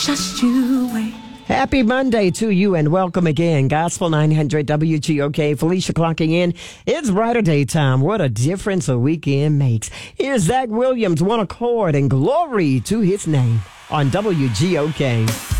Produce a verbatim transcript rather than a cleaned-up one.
Just you wait. Happy Monday to you and welcome again. Gospel nine hundred W G O K. Felicia clocking in. It's brighter daytime. What a difference a weekend makes. Here's Zach Williams, One Accord, and glory to his name on W G O K.